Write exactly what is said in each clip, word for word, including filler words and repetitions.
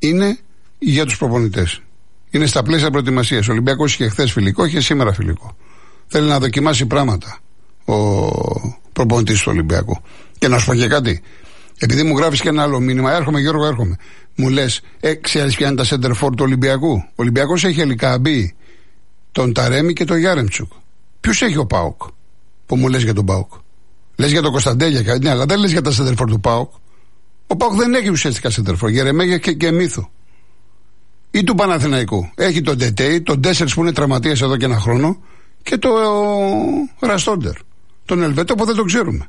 είναι για τους προπονητές. Είναι στα πλαίσια προετοιμασίας. Ο Ολυμπιακός είχε χθες φιλικό, είχε σήμερα φιλικό. Θέλει να δοκιμάσει πράγματα ο προπονητής του Ολυμπιακού. Και να σου πω και κάτι. Επειδή μου γράφεις και ένα άλλο μήνυμα, έρχομαι Γιώργο, έρχομαι. Μου λες, ε, ξέρεις ποια είναι τα center for του Ολυμπιακού? Ο Ολυμπιακός έχει Ελικαμπή, τον Ταρέμι και τον Γιάρεμτσουκ. Ποιους έχει ο ΠΑΟΚ που μου λες για τον ΠΑΟΚ? Λες για τον Κωνσταντέλια, ναι, αλλά δεν λες για τα center for του ΠΑΟΚ. Ο ΠΑΟΚ δεν έχει ουσιαστικά center for. Γερεμέγια και, και Μύθο. Ή του Παναθηναϊκού. Έχει τον Ντετέι, τον Τέσσερις που είναι τραυματίας εδώ και ένα χρόνο και τον Ραστόντερ. Τον Ελβετό που δεν τον ξέρουμε.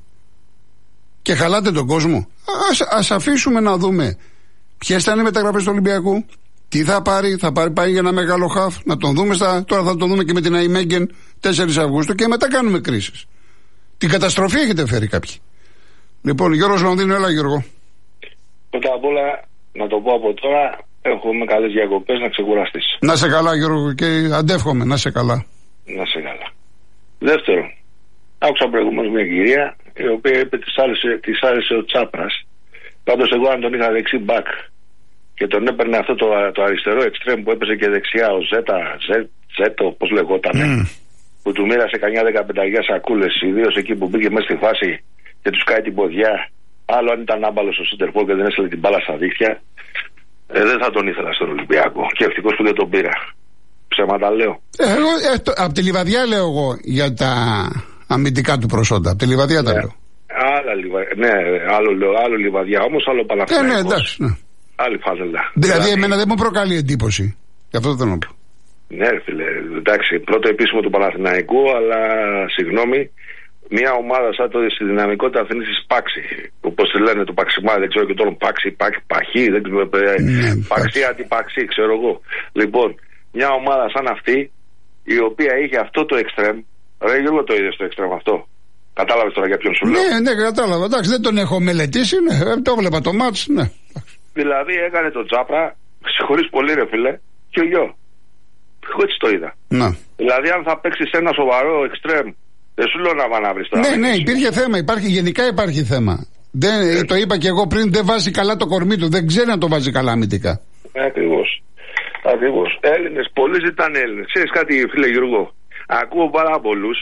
Και χαλάτε τον κόσμο. Ας, ας αφήσουμε να δούμε ποιες θα είναι οι μεταγραφές του Ολυμπιακού, τι θα πάρει, θα πάρει πάει για ένα μεγάλο χαφ, να τον δούμε στα, τώρα θα τον δούμε και με την Αϊμέγγεν τέσσερις Αυγούστου και μετά κάνουμε κρίσεις. Την καταστροφή έχετε φέρει κάποιοι. Λοιπόν, Γιώργος Λονδίνου, έλα Γιώργο. Πρώτα απ' όλα, να το πω από τώρα, έχουμε καλές διακοπές, να ξεκουραστείς. Να σε καλά Γιώργο και αντεύχομαι, να σε καλά. Να σε καλά. Δεύτερον, άκουσα προηγουμένως μια κυρία η οποία είπε της άρεσε, της άρεσε ο Τσάπρας. Πάντως εγώ αν τον είχα δεξί μπακ και τον έπαιρνε αυτό το, το αριστερό εξτρέμ που έπαιζε και δεξιά ο Ζέτα, Ζέ, Ζέτο, πώς λεγόταν, mm. που του μοίρασε κανιά δεκαπενταριά σακούλες, ιδίως εκεί που μπήκε μέσα στη φάση και τους κάει την ποδιά. Άλλο αν ήταν άμπαλος ο Σίντερπολ και δεν έστειλε την μπάλα στα δίχτυα, ε, δεν θα τον ήθελα στον Ολυμπιακό. Και ευτυχώς που δεν τον πήρα. Ψέματα λέω. Ε, εγώ, ε, το, από τη Λιβαδιά λέω εγώ για τα αμυντικά του προσόντα. Από τη Λιβαδιά τα ναι. λέω. Άλλα λιβα... Ναι, άλλο, άλλο Λιβαδιά όμως, άλλο Παναθηναϊκός. Ε, ναι, εντάξει. Ναι. Άλλη φάζελα. Δηλαδή, εμένα δεν μου προκαλεί εντύπωση. Γι' αυτό δεν θέλω να πω. Ναι, φίλε, εντάξει, πρώτο επίσημο του Παναθηναϊκού, αλλά συγγνώμη, μια ομάδα σαν το στη δυναμικότητα αυτή τη Πάξη. Όπως τη λένε το Παξιμά, δεν ξέρω και τώρα Πάξη, Παχ, Παχή, δεν ξέρω. Ναι, Παξί, αντιπαξί, ξέρω εγώ. Λοιπόν, μια ομάδα σαν αυτή, η οποία είχε αυτό το εξτρέμ. Ρε Γιώργο, το είδες το εξτρέμ αυτό? Κατάλαβες τώρα για ποιον σου λέω? Ναι, ναι, κατάλαβα. Εντάξει, δεν τον έχω μελετήσει, ναι. Το έβλεπα το μάτς, ναι. Δηλαδή έκανε τον Τσάπρα, συγχωρείς πολύ ρε φίλε, και ο γιο. Εγώ έτσι το είδα. Να. Δηλαδή αν θα παίξεις ένα σοβαρό εξτρέμ, δεν σου λέω να va να βρεις τώρα. Ναι, ναι, υπήρχε θέμα, υπάρχει, γενικά υπάρχει θέμα. Δεν, ε. Το είπα και εγώ πριν, δεν βάζει καλά το κορμί του, δεν ξέρει να το βάζει καλά αμυντικά. Ακριβώς. Ακριβώς. Έλληνες, πολλοί ζητάνε Έλληνες. Ξέρεις κάτι φίλε Γιώργο, ακούω πάρα πολλούς.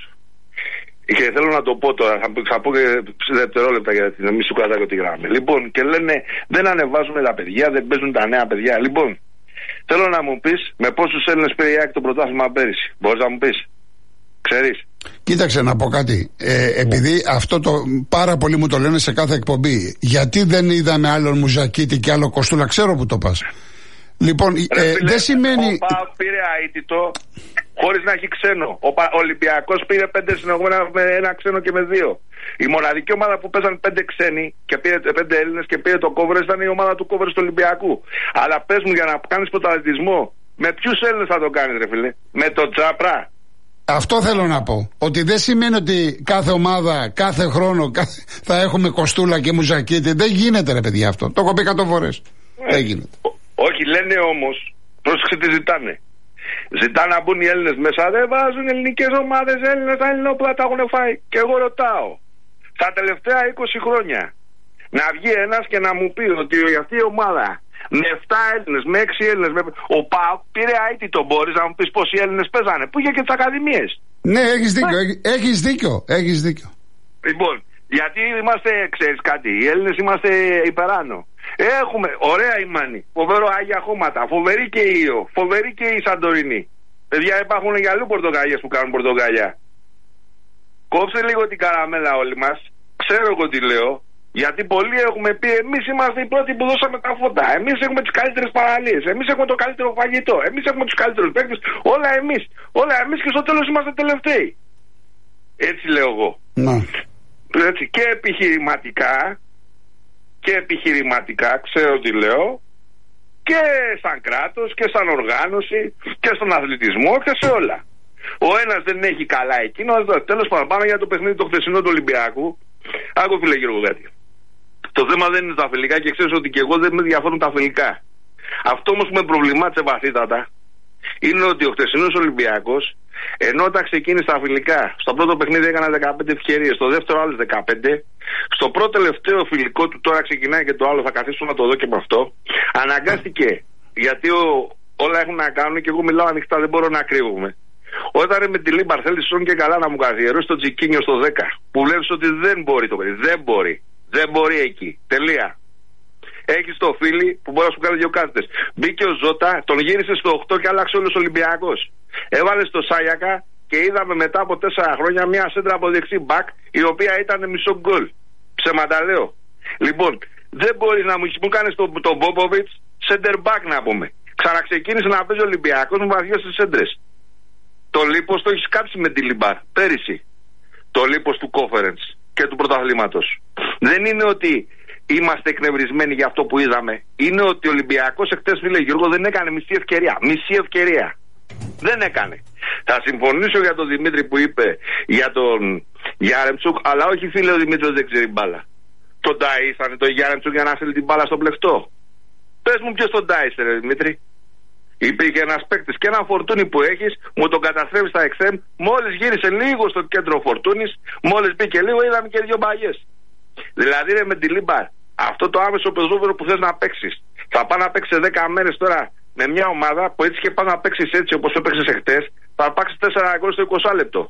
Και θέλω να το πω τώρα, θα, θα πω και σε δευτερόλεπτα για να μην σου κρατάω τη γράμμη. Λοιπόν, και λένε δεν ανεβάζουμε τα παιδιά, δεν παίζουν τα νέα παιδιά. Λοιπόν, θέλω να μου πεις με πόσους Έλληνες πήρε η ΑΕΚ το πρωτάθλημα πέρυσι. Μπορείς να μου πεις? Ξέρεις? Κοίταξε να πω κάτι. Ε, επειδή αυτό το πάρα πολύ μου το λένε σε κάθε εκπομπή. Γιατί δεν είδαμε άλλον Μουζακίτη και άλλο Κοστούλα, ξέρω που το πας. Λοιπόν, Ρε, ε, φίλε, δεν σημαίνει. Ο ΠΑΟΚ πήρε αίτητο χωρίς να έχει ξένο. Ο Πα... Ολυμπιακός πήρε πέντε συνεργόμενα με ένα ξένο και με δύο. Η μοναδική ομάδα που παίζαν πέντε ξένοι και πήρε πέντε Έλληνες και πήρε το κόβερ ήταν η ομάδα του κόβερ του Ολυμπιακού. Αλλά πες μου, για να κάνεις πρωταθλητισμό, με ποιους Έλληνες θα το κάνεις ρε φίλε? Με τον Τσάπρα? Αυτό θέλω να πω. Ότι δεν σημαίνει ότι κάθε ομάδα, κάθε χρόνο κάθε... θα έχουμε Κοστούλα και Μουζακίτη. Δεν γίνεται ρε παιδιά αυτό. Το έχω πει εκατό φορές. Ε, δεν γίνεται. Όχι, λένε όμως, πρόσεξε τι ζητάνε. Ζητάνε να μπουν οι Έλληνες μέσα, δεν βάζουν ελληνικές ομάδες, Έλληνες, τα ελληνόπουλα τα έχουν φάει. Και εγώ ρωτάω, τα τελευταία είκοσι χρόνια, να βγει ένας και να μου πει ότι αυτή η ομάδα με επτά Έλληνες, με έξι Έλληνες, με... ο ΠΑΟΚ πήρε αίτητο, μπορείς να μου πεις πόσοι Έλληνες παίζανε? Που είχε και τις ακαδημίες. Ναι, έχεις δίκιο, έχεις δίκιο, έχεις δίκιο. Λοιπόν, γιατί είμαστε, ξέρεις κάτι, οι Έλληνες είμαστε υπεράνω. Έχουμε, ωραία η Μάνη, φοβερό Άγια Χώματα, φοβερή και η Ήο, φοβερή και η Σαντορινή. Παιδιά, υπάρχουν για αλλού πορτοκαλιές που κάνουν πορτοκαλιά. Κόψε λίγο την καραμέλα όλοι μας, ξέρω εγώ τι λέω, γιατί πολλοί έχουμε πει εμείς είμαστε οι πρώτοι που δώσαμε τα φώτα, εμείς έχουμε τις καλύτερες παραλίες, εμείς έχουμε το καλύτερο φαγητό, εμείς έχουμε τους καλύτερους παίκτες, όλα εμείς, όλα εμείς και στο τέλος είμαστε τελευταίοι. Έτσι λέω εγώ. Να. Έτσι, και επιχειρηματικά, και επιχειρηματικά, ξέρω τι λέω, και σαν κράτος και σαν οργάνωση και στον αθλητισμό και σε όλα. Ο ένας δεν έχει καλά εκείνο. Τέλος πάντων, πάμε για το παιχνίδι το χθεσινό του Ολυμπιακού. Άκου φίλε Γιώργο κάτι. Το θέμα δεν είναι τα φιλικά και ξέρεις ότι και εγώ δεν με διαφορούν τα φιλικά. Αυτό όμως που με προβλημάτισε βαθύτατα είναι ότι ο χθεσινός Ολυμπιακός Ενώ όταν ξεκίνησε τα φιλικά, στο πρώτο παιχνίδι έκανα δεκαπέντε ευκαιρίες, στο δεύτερο άλλες δεκαπέντε, στο πρώτο τελευταίο φιλικό του τώρα ξεκινάει και το άλλο, θα καθίσω να το δω και με αυτό. Αναγκάστηκε, γιατί ο, όλα έχουν να κάνουν και εγώ μιλάω ανοιχτά, δεν μπορώ να κρύβομαι. Όταν με τη Λίμπαρ θέλει και καλά να μου καθιερώσει το Τζικίνιο στο δέκα, που βλέπει ότι δεν μπορεί το παιδί, δεν μπορεί, δεν μπορεί εκεί. Τελεία. Έχει το φίλι που μπορεί να σου κάνει δύο κάρτες. Μπήκε ο Ζώτα, τον γύρισε στο οκτώ και άλλαξε όλος ο Ολυμπιακός. Έβαλε στο Σάγιακα και είδαμε μετά από τέσσερα χρόνια μια σέντρα από δεξί μπακ η οποία ήταν μισό γκολ. Ψέματα λέω. Λοιπόν, δεν μπορεί να μου, μου κάνει τον το Μπόποβιτς σέντερ μπακ να πούμε. Ξαναξεκίνησε να παίζει ο Ολυμπιακός με βαθιές στις σέντρες. Το λίπος το έχει κάψει με τη Λιμπάρ πέρυσι. Το λίπος του Conference και του πρωταθλήματος. Δεν είναι ότι είμαστε εκνευρισμένοι για αυτό που είδαμε. Είναι ότι ο Ολυμπιακός εχθές, φίλε Γιώργο, δεν έκανε μισή ευκαιρία. Μισή ευκαιρία. Δεν έκανε. Θα συμφωνήσω για τον Δημήτρη που είπε για τον Γιάρεμτσουκ, αλλά όχι, φίλε, ο Δημήτρης δεν ξέρει μπάλα. Τον ταΐσανε τον Γιάρεμτσουκ για να στείλει την μπάλα στο πλεκτό. Πες μου ποιος τον τάισε, ρε Δημήτρη. Υπήρχε ένας παίκτης και ένα Φορτούνι που έχεις, μου τον καταστρέφει στα εξέμ. Μόλις γύρισε λίγο στο κέντρο Φορτούνης, μόλις μπήκε λίγο, είδαμε και δύο μπαγιές. Δηλαδή, ρε, με τη Λίμπαρ, αυτό το άμεσο πεζόβερο που θες να παίξεις, θα πάει να παίξει δέκα μέρες τώρα με μια ομάδα που έτσι και πας να παίξεις έτσι όπως έπαιξες εχθές, θα αρπάξεις τέσσερα γκολ στο είκοσι λεπτό.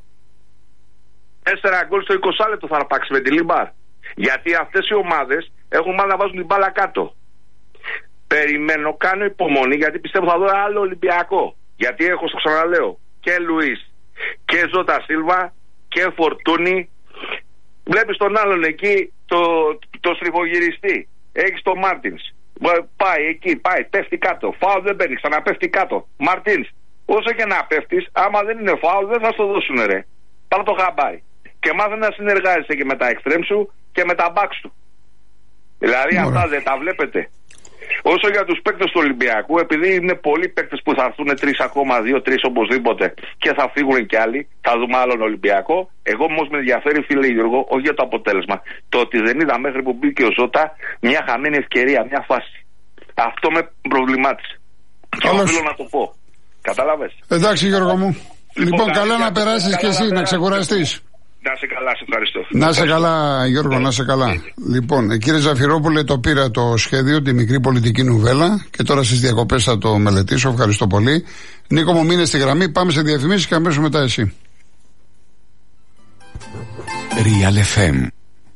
τέσσερα γκολ στο είκοσι λεπτό θα αρπάξεις με τη Λίμπαρ. Γιατί αυτές οι ομάδες έχουν μάθει να βάζουν την μπάλα κάτω. Περιμένω, κάνω υπομονή, γιατί πιστεύω θα δω άλλο Ολυμπιακό. Γιατί έχω, στο ξαναλέω, και Λουίς και Ζώτα Σίλβα και Φορτούνι. Βλέπεις τον άλλον εκεί, το, το στριφογυριστή. Έχεις τον Μάρτινς. Πάει εκεί, πάει, πέφτει κάτω. Φάουλ δεν παίρνει, ξαναπέφτει κάτω. Μαρτίνς, όσο και να πέφτεις, άμα δεν είναι φάουλ, δεν θα στο δώσουν, ρε. Πάρ' το χαμπάρι. Και μάθε να συνεργάζεσαι και με τα εξτρέμ σου και με τα μπακ σου. Δηλαδή, Μωρέ. Αυτά δεν τα βλέπετε. Όσο για τους παίκτες του Ολυμπιακού, επειδή είναι πολλοί παίκτες που θα έρθουν, τρεις ακόμα, δύο-τρεις οπωσδήποτε, και θα φύγουν και άλλοι, θα δούμε άλλον Ολυμπιακό. Εγώ όμως με ενδιαφέρει, φίλε Γιώργο, όχι για το αποτέλεσμα. Το ότι δεν είδα μέχρι που μπήκε ο Ζώτα μια χαμένη ευκαιρία, μια φάση. Αυτό με προβλημάτισε. Και οφείλω να το πω. Καταλάβες. Εντάξει, Γιώργο μου. Λοιπόν, λοιπόν καλά να περάσεις και εσύ, να ξεκουραστείς. Να σε καλά, σε ευχαριστώ. Να σε καλά, Γιώργο, να σε καλά. Λοιπόν, κύριε Ζαφυρόπουλε, το πήρα το σχέδιο, τη μικρή πολιτική νουβέλα, και τώρα στις διακοπές θα το μελετήσω. Ευχαριστώ πολύ. Νίκο μου, μείνε στη γραμμή. Πάμε σε διαφημίσεις και αμέσως μετά εσύ. Real εφ εμ